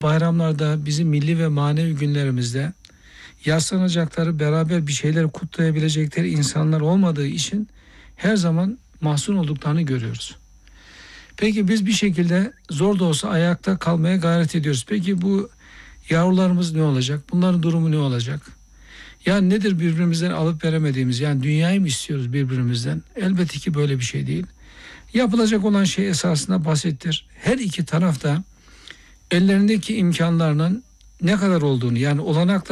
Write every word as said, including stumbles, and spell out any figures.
Bayramlarda, bizim milli ve manevi günlerimizde yaslanacakları, beraber bir şeyler kutlayabilecekleri insanlar olmadığı için her zaman mahzun olduklarını görüyoruz. Peki biz bir şekilde zor da olsa ayakta kalmaya gayret ediyoruz. Peki bu yavrularımız ne olacak? Bunların durumu ne olacak? Yani nedir birbirimizden alıp veremediğimiz? Yani dünyayı mı istiyoruz birbirimizden? Elbette ki böyle bir şey değil. Yapılacak olan şey esasında basittir. Her iki taraf da ellerindeki imkanlarının ne kadar olduğunu, yani olanaklar